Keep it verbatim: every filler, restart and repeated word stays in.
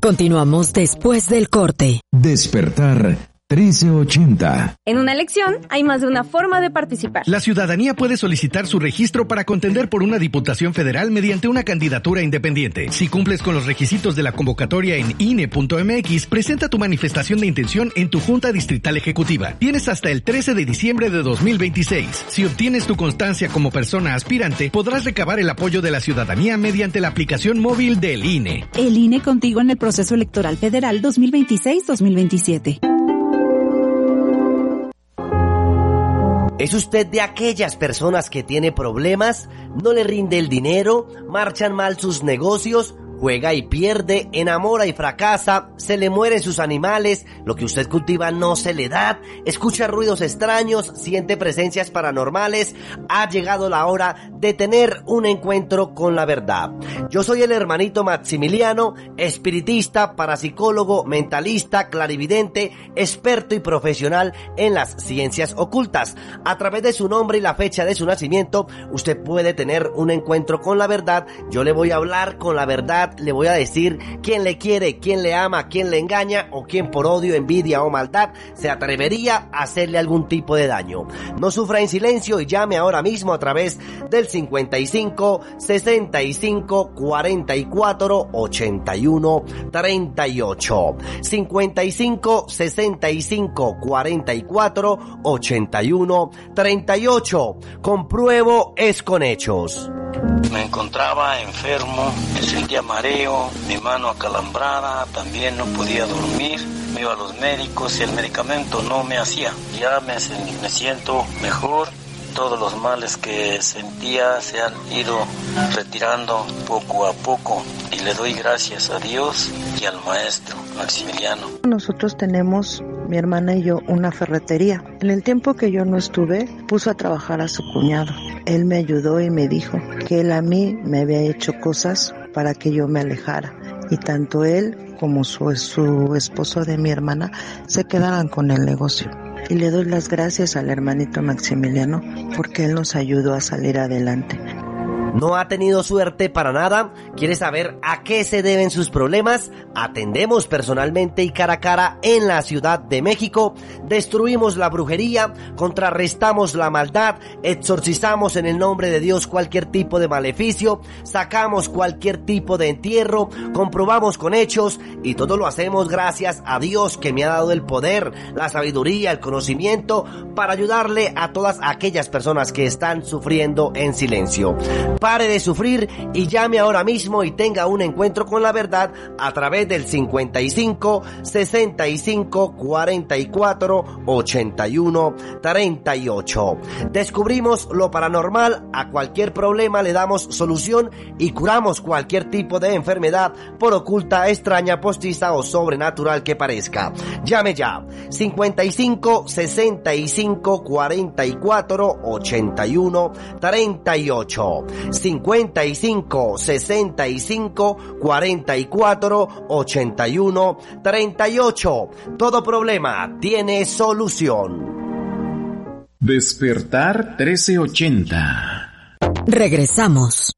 Continuamos después del corte. Despertar trece ochenta. En una elección hay más de una forma de participar. La ciudadanía puede solicitar su registro para contender por una diputación federal mediante una candidatura independiente. Si cumples con los requisitos de la convocatoria en I N E punto M X, presenta tu manifestación de intención en tu Junta Distrital Ejecutiva. Tienes hasta el trece de diciembre de dos mil veintiséis. Si obtienes tu constancia como persona aspirante, podrás recabar el apoyo de la ciudadanía mediante la aplicación móvil del I N E. El I N E contigo en el proceso electoral federal dos mil veintiséis dos mil veintisiete. ¿Es usted de aquellas personas que tiene problemas? ¿No le rinde el dinero? ¿Marchan mal sus negocios? Juega y pierde, enamora y fracasa, se le mueren sus animales, lo que usted cultiva no se le da, escucha ruidos extraños, siente presencias paranormales. Ha llegado la hora de tener un encuentro con la verdad. Yo soy el hermanito Maximiliano, espiritista, parapsicólogo, mentalista, clarividente, experto y profesional en las ciencias ocultas. A través de su nombre y la fecha de su nacimiento, usted puede tener un encuentro con la verdad. Yo le voy a hablar con la verdad. Le voy a decir quién le quiere, quién le ama, quién le engaña o quién por odio, envidia o maldad se atrevería a hacerle algún tipo de daño. No sufra en silencio y llame ahora mismo a través del cincuenta y cinco, sesenta y cinco, cuarenta y cuatro, ochenta y uno, treinta y ocho. cincuenta y cinco, sesenta y cinco, cuarenta y cuatro, ochenta y uno, treinta y ocho. Compruebo es con hechos. Me encontraba enfermo, me sentía mareo, mi mano acalambrada, también no podía dormir. Me iba a los médicos y el medicamento no me hacía. Ya me, me siento mejor. Todos los males que sentía se han ido retirando poco a poco y le doy gracias a Dios y al maestro Maximiliano. Nosotros tenemos, mi hermana y yo, una ferretería. En el tiempo que yo no estuve, puso a trabajar a su cuñado. Él me ayudó y me dijo que él a mí me había hecho cosas para que yo me alejara. Y tanto él como su, su esposo de mi hermana se quedaran con el negocio. Y le doy las gracias al hermanito Maximiliano porque él nos ayudó a salir adelante. ¿No ha tenido suerte para nada? ¿Quiere saber a qué se deben sus problemas? Atendemos personalmente y cara a cara en la Ciudad de México. Destruimos la brujería, contrarrestamos la maldad, exorcizamos en el nombre de Dios cualquier tipo de maleficio, sacamos cualquier tipo de entierro, comprobamos con hechos y todo lo hacemos gracias a Dios que me ha dado el poder, la sabiduría, el conocimiento para ayudarle a todas aquellas personas que están sufriendo en silencio. Pare de sufrir y llame ahora mismo y tenga un encuentro con la verdad a través del cincuenta y cinco, sesenta y cinco, cuarenta y cuatro, ochenta y uno, treinta y ocho. Descubrimos lo paranormal, a cualquier problema le damos solución y curamos cualquier tipo de enfermedad, por oculta, extraña, postiza o sobrenatural que parezca. Llame ya, cincuenta y cinco, sesenta y cinco, cuarenta y cuatro, ochenta y uno, treinta y ocho. cincuenta y cinco, sesenta y cinco, cuarenta y cuatro, ochenta y uno, treinta y ocho. Todo problema tiene solución. Despertar trece ochenta. Regresamos.